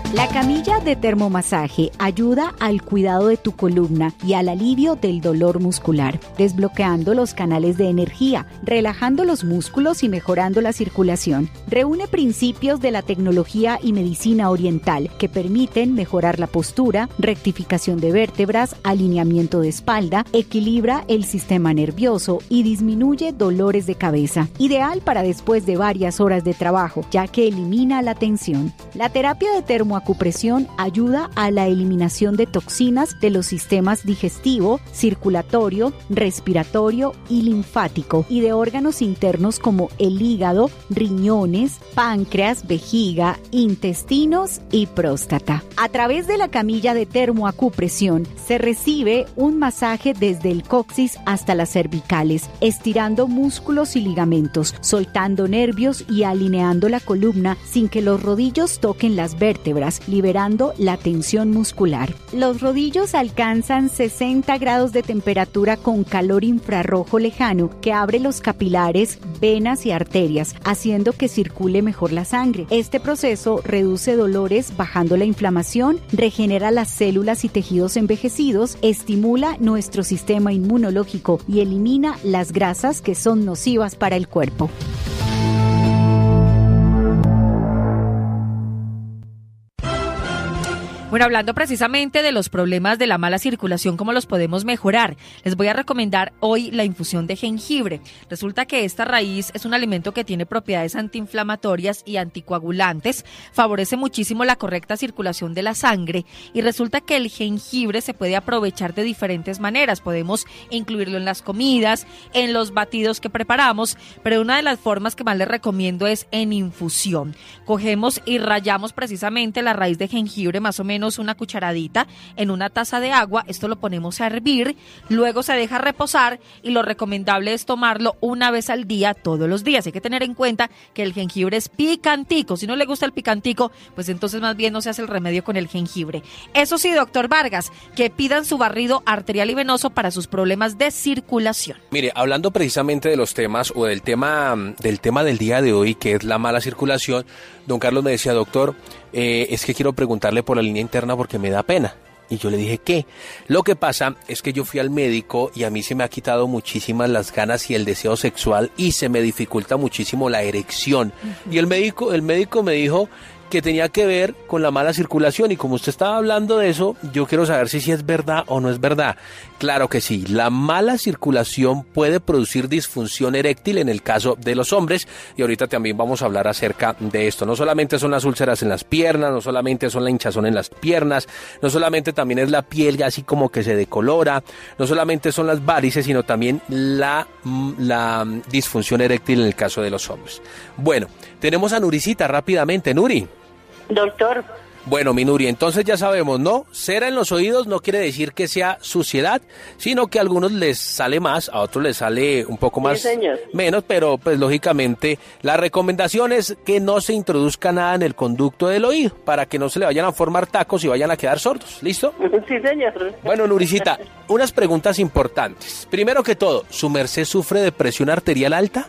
La camilla de termomasaje ayuda al cuidado de tu columna y al alivio del dolor muscular, desbloqueando los canales de energía, relajando los músculos y mejorando la circulación. Reúne principios de la tecnología y medicina oriental que permiten mejorar la postura, rectificación de vértebras, alineamiento de espalda, equilibra el sistema nervioso y disminuye dolores de cabeza. Ideal para después de varias horas de trabajo, ya que elimina la tensión. La terapia de termoacupresión ayuda a la eliminación de toxinas de los sistemas digestivo, circulatorio, respiratorio y linfático y de órganos internos como el hígado, riñones, páncreas, vejiga, intestinos y próstata. A través de la camilla de termoacupresión se recibe un masaje desde el coxis hasta las cervicales, estirando músculos y ligamentos, soltando nervios y alineando la columna sin que los rodillos toquen las vértebras, liberando la tensión muscular. Los rodillos alcanzan 60 grados de temperatura con calor infrarrojo lejano que abre los capilares, venas y arterias, haciendo que circule mejor la sangre. Este proceso reduce dolores, bajando la inflamación, regenera las células y tejidos envejecidos, estimula nuestro sistema inmunológico y elimina las grasas que son nocivas para el cuerpo. Bueno, hablando precisamente de los problemas de la mala circulación, cómo los podemos mejorar, les voy a recomendar hoy la infusión de jengibre. Resulta que esta raíz es un alimento que tiene propiedades antiinflamatorias y anticoagulantes, favorece muchísimo la correcta circulación de la sangre y resulta que el jengibre se puede aprovechar de diferentes maneras. Podemos incluirlo en las comidas, en los batidos que preparamos, pero una de las formas que más les recomiendo es en infusión. Cogemos y rallamos precisamente la raíz de jengibre, más o menos una cucharadita en una taza de agua. Esto lo ponemos a hervir, luego se deja reposar y lo recomendable es tomarlo una vez al día, todos los días. Hay que tener en cuenta que el jengibre es picantico. Si no le gusta el picantico, pues entonces más bien no se hace el remedio con el jengibre. Eso sí, doctor Vargas, que pidan su barrido arterial y venoso para sus problemas de circulación. Mire, hablando precisamente de los temas o del tema del día de hoy, que es la mala circulación, don Carlos me decía, doctor, es que quiero preguntarle por la línea interna porque me da pena. Y yo le dije, ¿qué? Lo que pasa es que yo fui al médico y a mí se me ha quitado muchísimas las ganas y el deseo sexual y se me dificulta muchísimo la erección. Y el médico me dijo que tenía que ver con la mala circulación, y como usted estaba hablando de eso, yo quiero saber si es verdad o no es verdad. Claro que sí, la mala circulación puede producir disfunción eréctil en el caso de los hombres, y ahorita también vamos a hablar acerca de esto. No solamente son las úlceras en las piernas, no solamente son la hinchazón en las piernas, no solamente también es la piel así como que se decolora, no solamente son las varices, sino también la disfunción eréctil en el caso de los hombres. Bueno, tenemos a Nuricita rápidamente. Nuri. Doctor. Bueno, mi Nuri, entonces ya sabemos, ¿no? Cera en los oídos no quiere decir que sea suciedad, sino que a algunos les sale más, a otros les sale un poco más, menos, pero pues lógicamente la recomendación es que no se introduzca nada en el conducto del oído, para que no se le vayan a formar tacos y vayan a quedar sordos, ¿listo? Sí, señor. Bueno, Nuricita, unas preguntas importantes. Primero que todo, ¿su merced sufre de presión arterial alta?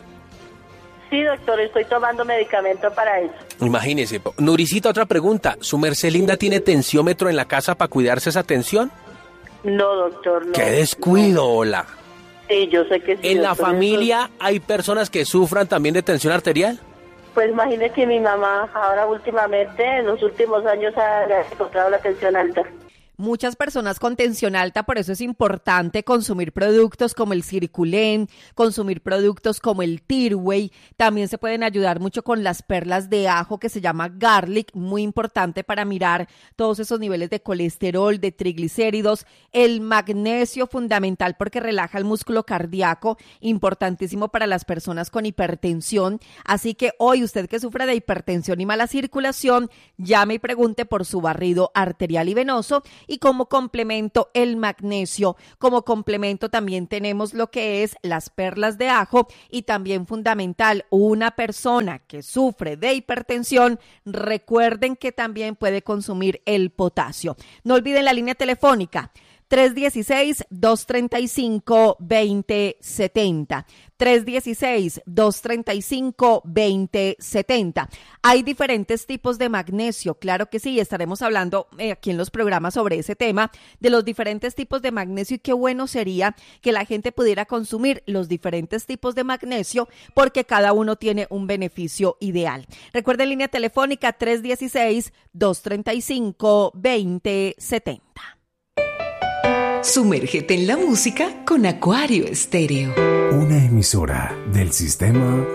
Sí, doctor, estoy tomando medicamento para eso. Imagínese. Nuricita, otra pregunta. ¿Su merced linda tiene tensiómetro en la casa para cuidarse esa tensión? No, doctor, no. ¡Qué descuido, hola! Sí, yo sé que sí. ¿En la familia hay personas que sufran también de tensión arterial? Pues imagínese que mi mamá ahora últimamente, en los últimos años, ha encontrado la tensión alta. Muchas personas con tensión alta, por eso es importante consumir productos como el Circulen, consumir productos como el Tirway. También se pueden ayudar mucho con las perlas de ajo, que se llama garlic, muy importante para mirar todos esos niveles de colesterol, de triglicéridos. El magnesio, fundamental porque relaja el músculo cardíaco, importantísimo para las personas con hipertensión. Así que hoy usted que sufre de hipertensión y mala circulación, llame y pregunte por su barrido arterial y venoso. Y como complemento el magnesio, como complemento también tenemos lo que es las perlas de ajo, y también fundamental, una persona que sufre de hipertensión, recuerden que también puede consumir el potasio. No olviden la línea telefónica 316-235-2070. 316-235-2070. Hay diferentes tipos de magnesio, claro que sí, estaremos hablando aquí en los programas sobre ese tema, de los diferentes tipos de magnesio y qué bueno sería que la gente pudiera consumir los diferentes tipos de magnesio porque cada uno tiene un beneficio ideal. Recuerden, línea telefónica 316-235-2070. Sumérgete en la música con Acuario Estéreo. Una emisora del sistema